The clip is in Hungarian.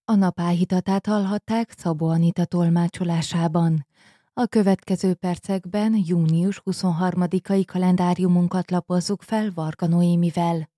A nap áhítatát hallhatták Szabó Anita tolmácsolásában. A következő percekben június 23-ai kalendáriumunkat lapozzuk fel Varga Noémivel.